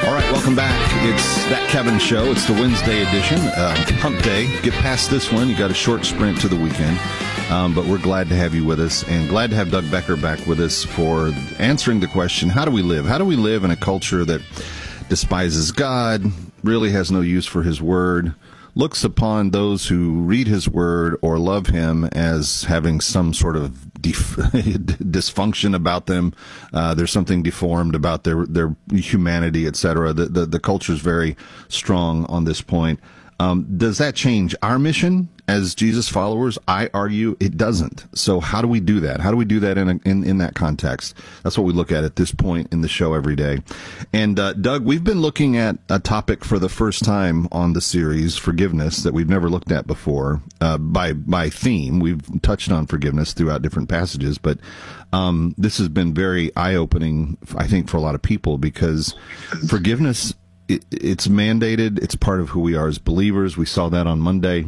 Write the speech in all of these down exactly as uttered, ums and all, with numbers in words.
All right, welcome back. It's That Kevin Show. It's the Wednesday edition, uh, hump day. Get past this one. You got a short sprint to the weekend. Um, but we're glad to have you with us, and glad to have Doug Becker back with us for answering the question, how do we live? How do we live in a culture that despises God, really has no use for his word, looks upon those who read his word or love him as having some sort of def- dysfunction about them. Uh, there's something deformed about their, their humanity, et cetera. The, the, the culture is very strong on this point. Um, does that change our mission as Jesus followers? I argue it doesn't. So how do we do that? How do we do that in a, in, in that context? That's what we look at at this point in the show every day. And uh, Doug, we've been looking at a topic for the first time on the series, forgiveness, that we've never looked at before. Uh, by by theme, we've touched on forgiveness throughout different passages, but um, this has been very eye-opening, I think, for a lot of people, because forgiveness, It, it's mandated. It's part of who we are as believers. We saw that on Monday.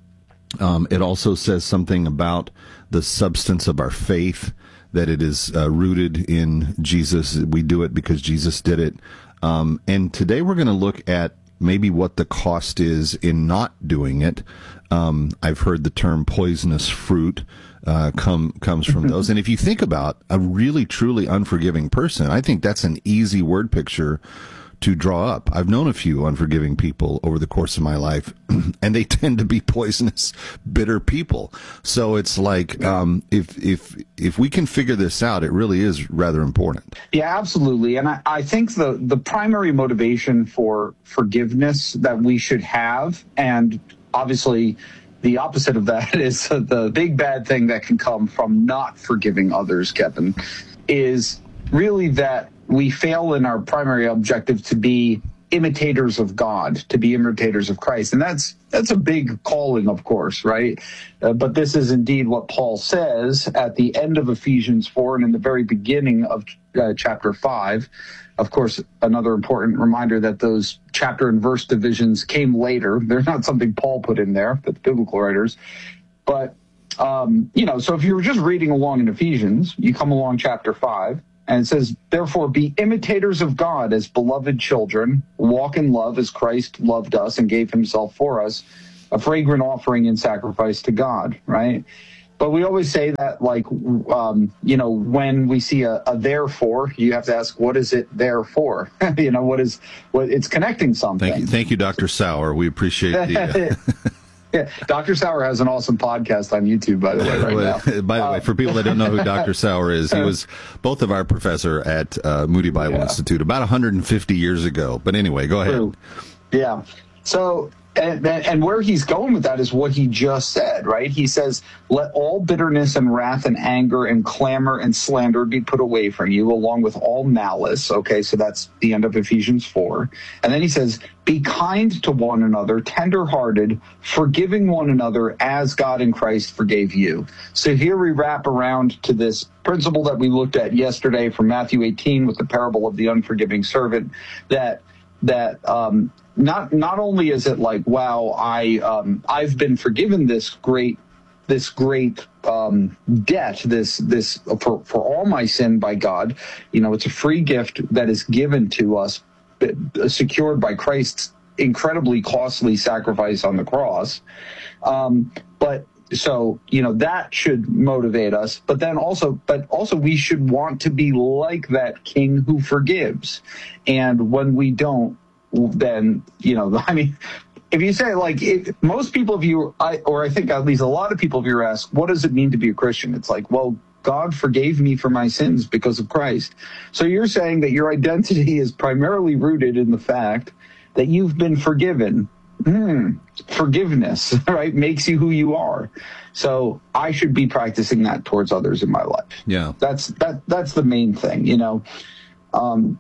Um, it also says something about the substance of our faith, that it is uh, rooted in Jesus. We do it because Jesus did it. Um, and today we're going to look at maybe what the cost is in not doing it. Um, I've heard the term poisonous fruit uh, come comes from those. And if you think about a really, truly unforgiving person, I think that's an easy word picture to draw up. I've known a few unforgiving people over the course of my life, and they tend to be poisonous, bitter people. So it's like, um, if if if we can figure this out, it really is rather important. Yeah, absolutely. And I, I think the, the primary motivation for forgiveness that we should have, and obviously the opposite of that is the big bad thing that can come from not forgiving others, Kevin, is really that we fail in our primary objective to be imitators of God, to be imitators of Christ. And that's that's a big calling, of course, right? Uh, but this is indeed what Paul says at the end of Ephesians four and in the very beginning of uh, chapter five. Of course, another important reminder that those chapter and verse divisions came later. They're not something Paul put in there, but the biblical writers. But, um, you know, so if you were just reading along in Ephesians, you come along chapter five, and it says, therefore, be imitators of God as beloved children, walk in love as Christ loved us and gave himself for us, a fragrant offering and sacrifice to God, right? But we always say that, like, um, you know, when we see a, a therefore, you have to ask, what is it there for? you know, what is, what it's connecting something. Thank you, thank you, Doctor Sauer. We appreciate the... Uh... Yeah, Doctor Sauer has an awesome podcast on YouTube, by the way, right now. By the uh, way, for people that don't know who Doctor Sauer is, he was both of our professor at uh, Moody Bible yeah. Institute about one hundred fifty years ago. But anyway, go ahead. True. Yeah. So, and, and where he's going with that is what he just said, right? He says, let all bitterness and wrath and anger and clamor and slander be put away from you, along with all malice. Okay, so that's the end of Ephesians four. And then he says, be kind to one another, tenderhearted, forgiving one another as God in Christ forgave you. So here we wrap around to this principle that we looked at yesterday from Matthew eighteen with the parable of the unforgiving servant, that that um, not not only is it like, wow, I um, I've been forgiven this great this great um, debt, this this for, for all my sin by God. You know, it's a free gift that is given to us, secured by Christ's incredibly costly sacrifice on the cross. Um, but so, you know, that should motivate us. But then also, but also we should want to be like that king who forgives. And when we don't, then, you know, I mean, if you say, like, if most people of you, I, or I think at least a lot of people of you ask, what does it mean to be a Christian? It's like, well, God forgave me for my sins because of Christ. So you're saying that your identity is primarily rooted in the fact that you've been forgiven. Hmm. Forgiveness, right, makes you who you are. So I should be practicing that towards others in my life. Yeah. That's that. That's the main thing, you know. Um,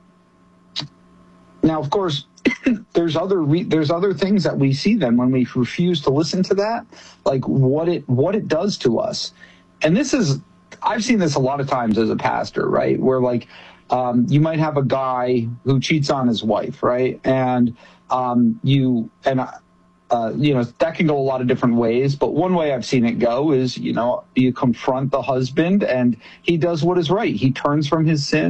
now, of course, there's other re- there's other things that we see then when we refuse to listen to that, like what it what it does to us. And this is, I've seen this a lot of times as a pastor, right? Where like um, you might have a guy who cheats on his wife, right? And um, you and uh, you know, that can go a lot of different ways. But one way I've seen it go is, you know, you confront the husband and he does what is right. He turns from his sin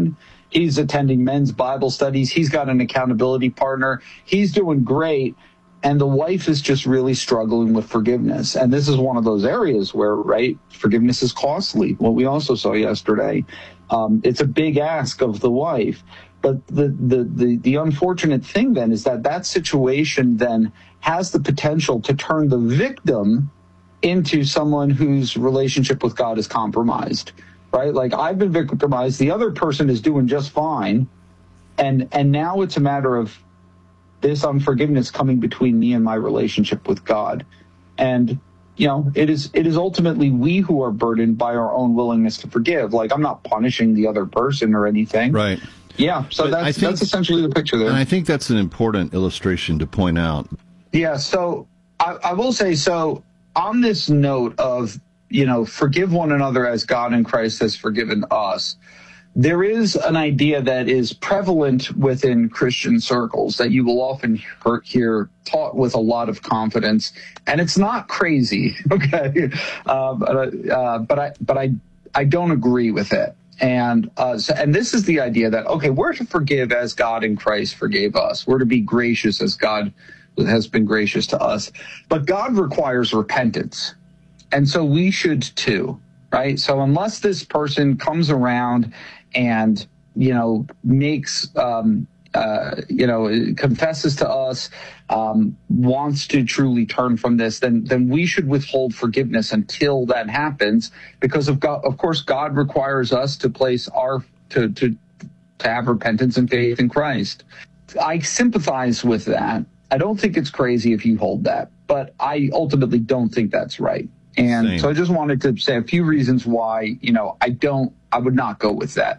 He's attending men's Bible studies. He's got an accountability partner. He's doing great. And the wife is just really struggling with forgiveness. And this is one of those areas where, right, forgiveness is costly. What we also saw yesterday. Um, it's a big ask of the wife. But the, the, the, the unfortunate thing then is that that situation then has the potential to turn the victim into someone whose relationship with God is compromised, right? Like, I've been victimized. The other person is doing just fine. And, and now it's a matter of this unforgiveness coming between me and my relationship with God. And, you know, it is it is ultimately we who are burdened by our own willingness to forgive. Like, I'm not punishing the other person or anything. Right. Yeah, so But I that's think- that's essentially the picture there. And I think that's an important illustration to point out. Yeah, so I, I will say, so on this note of, you know, forgive one another as God in Christ has forgiven us, there is an idea that is prevalent within Christian circles that you will often hear, hear taught with a lot of confidence, and it's not crazy, okay? Uh, but uh, but I but I I don't agree with it, and uh, so, and this is the idea that, okay, we're to forgive as God in Christ forgave us. We're to be gracious as God has been gracious to us, but God requires repentance, and so we should too, right? So unless this person comes around and, you know, makes, um, uh, you know, confesses to us, um, wants to truly turn from this, then then we should withhold forgiveness until that happens, because of God, of course, God requires us to place our to to to have repentance and faith in Christ. I sympathize with that. I don't think it's crazy if you hold that, but I ultimately don't think that's right. And Same. so I just wanted to say a few reasons why, you know, I don't, I would not go with that.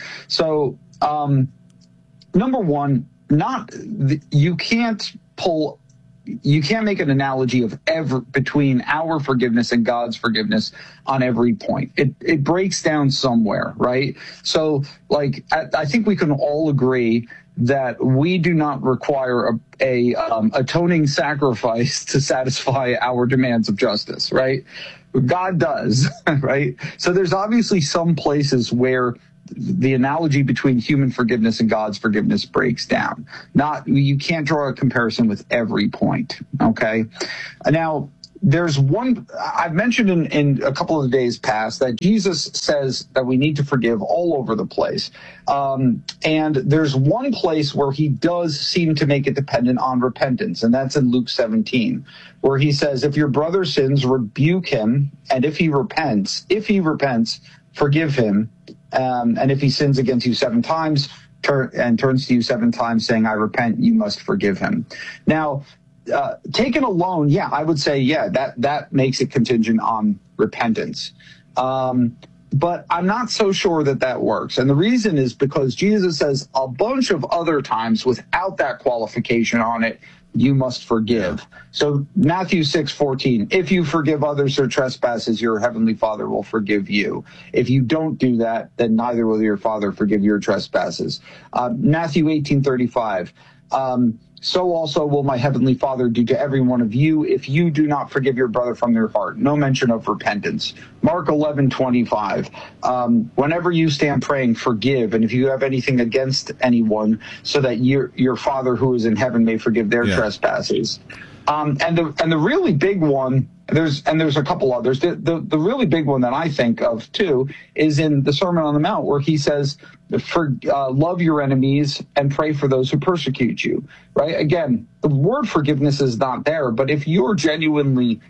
So, um, number one, not, you can't pull, you can't make an analogy of ever between our forgiveness and God's forgiveness on every point. It, it breaks down somewhere, right? So, like, I, I think we can all agree that we do not require a, a um, atoning sacrifice to satisfy our demands of justice, right? God does, right? So there's obviously some places where the analogy between human forgiveness and God's forgiveness breaks down. Not, you can't draw a comparison with every point, okay? Now, there's one, I've mentioned in, in a couple of days past that Jesus says that we need to forgive all over the place. Um, and there's one place where he does seem to make it dependent on repentance, and that's in Luke seventeen, where he says, if your brother sins, rebuke him, and if he repents, if he repents, forgive him. Um, and if he sins against you seven times turn, and turns to you seven times saying, I repent, you must forgive him. Now, uh, taken alone, yeah, I would say, yeah, that, that makes it contingent on repentance. Um, but I'm not so sure that that works. And the reason is because Jesus says a bunch of other times without that qualification on it, you must forgive. So Matthew six fourteen, if you forgive others their trespasses, your heavenly Father will forgive you. If you don't do that, then neither will your Father forgive your trespasses. Uh, Matthew eighteen thirty-five, um, so also will my heavenly Father do to every one of you if you do not forgive your brother from your heart. No mention of repentance. Mark eleven twenty-five, um, whenever you stand praying, forgive, and if you have anything against anyone, so that your your Father who is in heaven may forgive their Yeah. trespasses. Um, and the and the really big one, there's and there's a couple others. The, the the really big one that I think of too is in the Sermon on the Mount, where he says, "For uh, love your enemies and pray for those who persecute you." Right? Again, the word forgiveness is not there, but if you're genuinely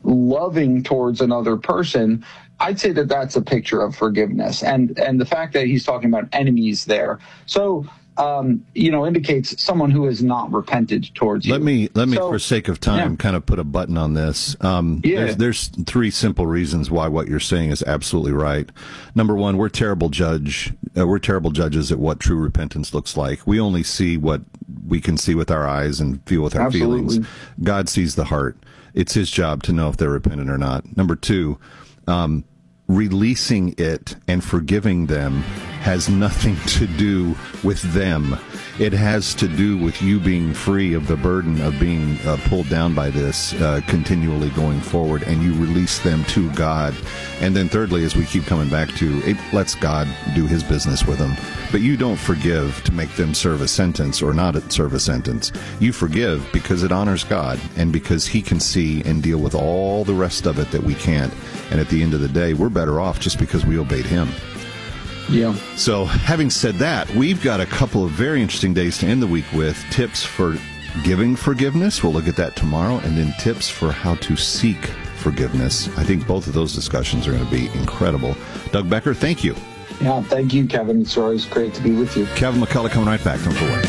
loving towards another person, I'd say that that's a picture of forgiveness. And and the fact that he's talking about enemies there, so um, you know, indicates someone who has not repented towards you. Let me, let me, So, for sake of time, yeah. kind of put a button on this. Um, Yeah. there's, there's three simple reasons why what you're saying is absolutely right. Number one, we're terrible judge. Uh, we're terrible judges at what true repentance looks like. We only see what we can see with our eyes and feel with our Absolutely. feelings. God sees the heart. It's his job to know if they're repentant or not. Number two, um, releasing it and forgiving them has nothing to do with them. It has to do with you being free of the burden of being uh, pulled down by this uh, continually going forward, and you release them to God. And then thirdly, as we keep coming back to, it lets God do his business with them. But you don't forgive to make them serve a sentence or not serve a sentence. You forgive because it honors God and because he can see and deal with all the rest of it that we can't. And at the end of the day, we're better off just because we obeyed him. Yeah. So having said that, we've got a couple of very interesting days to end the week with tips for giving forgiveness. We'll look at that tomorrow. And then tips for how to seek forgiveness. I think both of those discussions are going to be incredible. Doug Becker, thank you. Yeah, thank you, Kevin. It's always great to be with you. Kevin McCullough coming right back. Don't go away.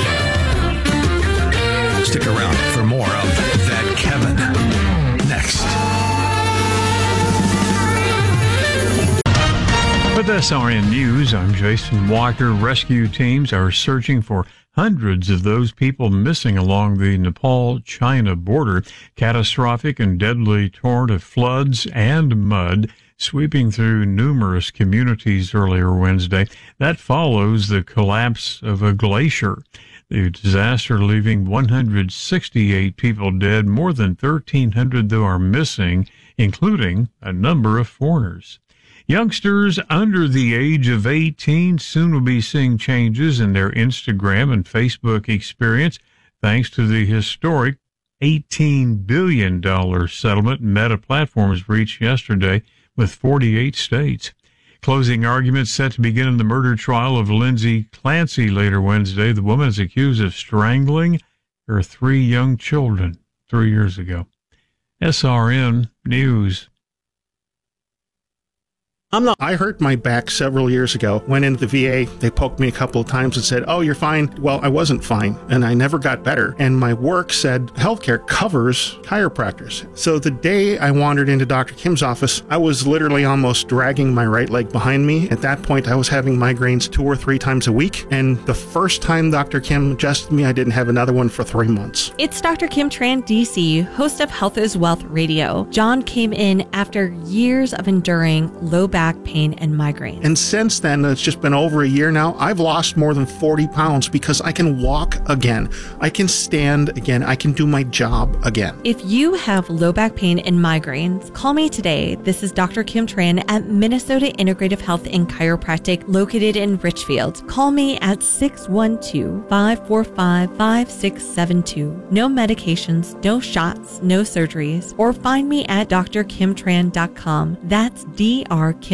Stick around for more of That Kevin next. With S R N News, I'm Jason Walker. Rescue teams are searching for hundreds of those people missing along the Nepal-China border. Catastrophic and deadly torrent of floods and mud sweeping through numerous communities earlier Wednesday. That follows the collapse of a glacier. The disaster leaving one hundred sixty-eight people dead, more than thirteen hundred though are missing, including a number of foreigners. Youngsters under the age of eighteen soon will be seeing changes in their Instagram and Facebook experience thanks to the historic eighteen billion dollars settlement Meta Platforms reached yesterday with forty-eight states. Closing arguments set to begin in the murder trial of Lindsay Clancy later Wednesday. The woman is accused of strangling her three young children three years ago. S R N News. I'm not. I hurt my back several years ago. Went into the V A. They poked me a couple of times and said, "Oh, you're fine." Well, I wasn't fine, and I never got better. And my work said healthcare covers chiropractors. So the day I wandered into Doctor Kim's office, I was literally almost dragging my right leg behind me. At that point, I was having migraines two or three times a week. And the first time Doctor Kim adjusted me, I didn't have another one for three months. It's Doctor Kim Tran, D C, host of Health is Wealth Radio. John came in after years of enduring low back back pain and migraine. And since then, it's just been over a year now, I've lost more than forty pounds because I can walk again. I can stand again. I can do my job again. If you have low back pain and migraines, call me today. This is Doctor Kim Tran at Minnesota Integrative Health and Chiropractic located in Richfield. Call me at six one two, five four five, five six seven two. No medications, no shots, no surgeries. Or find me at d r kim tran dot com. That's D R K